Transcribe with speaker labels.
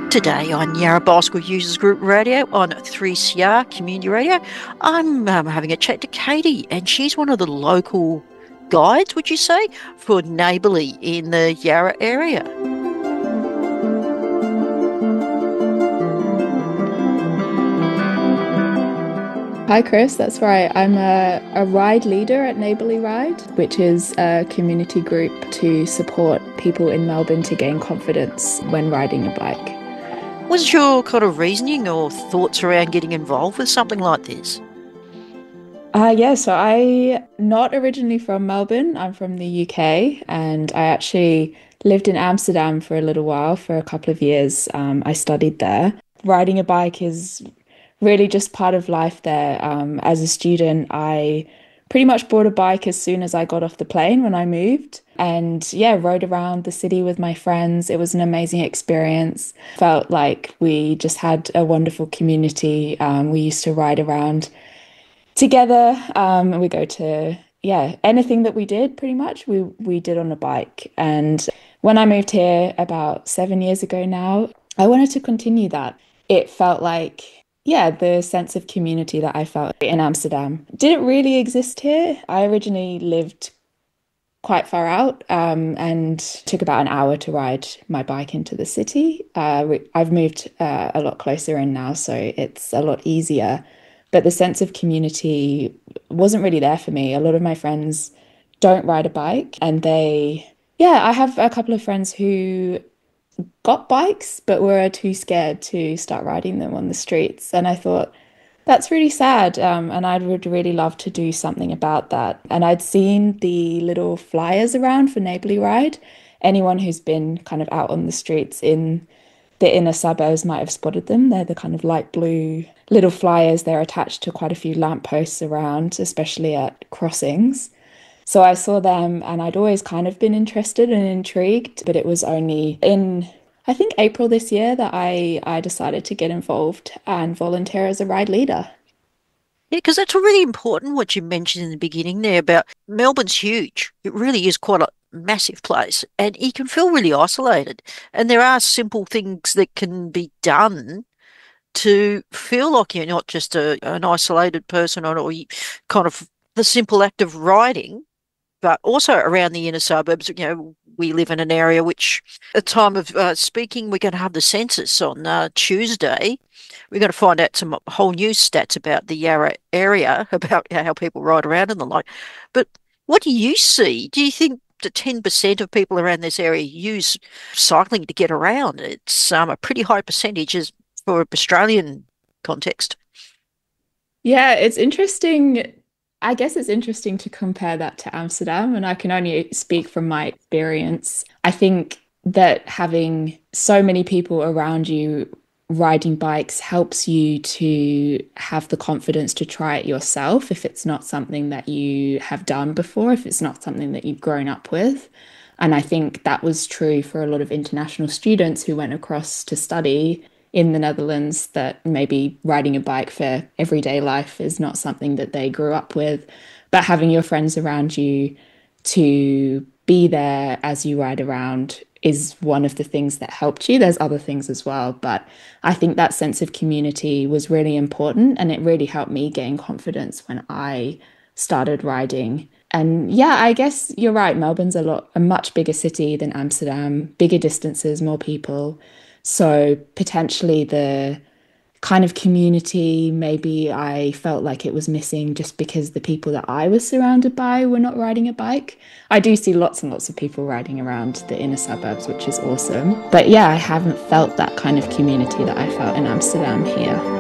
Speaker 1: Today on Yarra Bicycle Users Group Radio on 3CR Community Radio, I'm having a chat to Katie, and she's one of the local guides, would you say, for Neighbourly in the Yarra area.
Speaker 2: Hi Chris, that's right. I'm a ride leader at Neighbourly Ride, which is a community group to support people in Melbourne to gain confidence when riding a bike.
Speaker 1: What's your kind of reasoning or thoughts around getting involved with something like this?
Speaker 2: So I'm not originally from Melbourne. I'm from the UK, and I actually lived in Amsterdam for a little while, for a couple of years. I studied there. Riding a bike is really just part of life there. As a student, I pretty much bought a bike as soon as I got off the plane when I moved. And yeah, rode around the city with my friends. It was an amazing experience. Felt like we just had a wonderful community. We used to ride around together. And we go to, anything that we did pretty much, we did on a bike. And when I moved here about 7 years ago now, I wanted to continue that. It felt like the sense of community that I felt in Amsterdam didn't really exist here. I originally lived quite far out and took about an hour to ride my bike into the city. I've moved a lot closer in now, so it's a lot easier. But the sense of community wasn't really there for me. A lot of my friends don't ride a bike, and I have a couple of friends who got bikes but were too scared to start riding them on the streets. And I thought, that's really sad. And I would really love to do something about that. And I'd seen the little flyers around for Neighbourly Ride. Anyone who's been kind of out on the streets in the inner suburbs might have spotted them. They're the kind of light blue little flyers. They're attached to quite a few lampposts around, especially at crossings. So I saw them, and I'd always kind of been interested and intrigued, but it was only in, I think, April this year that I decided to get involved and volunteer as a ride leader.
Speaker 1: Yeah, because that's really important what you mentioned in the beginning there about Melbourne's huge. It really is quite a massive place, and you can feel really isolated. And there are simple things that can be done to feel like you're not just an isolated person, or you kind of the simple act of riding. But also around the inner suburbs, we live in an area which, at the time of speaking, we're going to have the census on Tuesday. We're going to find out some whole new stats about the Yarra area, about how people ride around and the like. But what do you see? Do you think that 10% of people around this area use cycling to get around? It's a pretty high percentage for Australian context.
Speaker 2: Yeah, it's interesting. I guess it's interesting to compare that to Amsterdam, and I can only speak from my experience. I think that having so many people around you riding bikes helps you to have the confidence to try it yourself if it's not something that you have done before, if it's not something that you've grown up with. And I think that was true for a lot of international students who went across to study in the Netherlands, that maybe riding a bike for everyday life is not something that they grew up with. But having your friends around you to be there as you ride around is one of the things that helped you. There's other things as well, but I think that sense of community was really important, and it really helped me gain confidence when I started riding. And yeah, I guess you're right. Melbourne's a much bigger city than Amsterdam, bigger distances, more people. So potentially the kind of community, maybe I felt like it was missing just because the people that I was surrounded by were not riding a bike. I do see lots and lots of people riding around the inner suburbs, which is awesome. But yeah, I haven't felt that kind of community that I felt in Amsterdam here.